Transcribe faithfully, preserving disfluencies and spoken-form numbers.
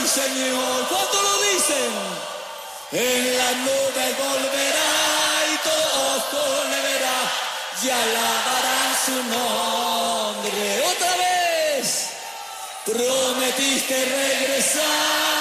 mi Señor. ¿Cuánto lo dicen? En la nube volverá y todo ojo le verá y alabarán su nombre. Otra vez prometiste regresar.